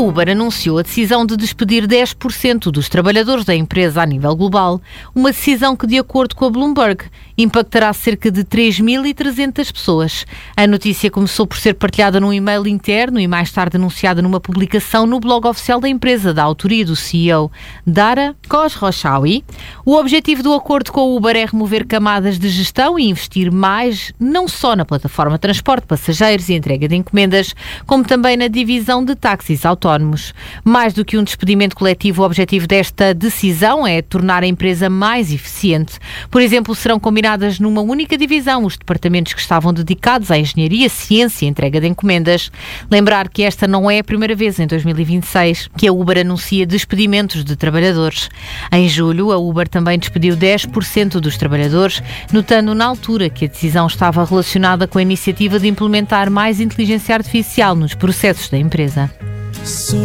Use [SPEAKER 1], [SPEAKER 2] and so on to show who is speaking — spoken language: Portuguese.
[SPEAKER 1] Uber anunciou a decisão de despedir 10% dos trabalhadores da empresa a nível global, uma decisão que, de acordo com a Bloomberg, impactará cerca de 3.300 pessoas. A notícia começou por ser partilhada num e-mail interno e mais tarde anunciada numa publicação no blog oficial da empresa, da autoria do CEO, Dara Khosrowshahi. O objetivo do acordo com a Uber é remover camadas de gestão e investir mais, não só na plataforma de transporte de passageiros e entrega de encomendas, como também na divisão de táxis autónomos. Mais do que um despedimento coletivo, o objetivo desta decisão é tornar a empresa mais eficiente. Por exemplo, serão combinadas numa única divisão os departamentos que estavam dedicados à engenharia, ciência e entrega de encomendas. Lembrar que esta não é a primeira vez em 2026 que a Uber anuncia despedimentos de trabalhadores. Em julho, a Uber também despediu 10% dos trabalhadores, notando na altura que a decisão estava relacionada com a iniciativa de implementar mais inteligência artificial nos processos da empresa.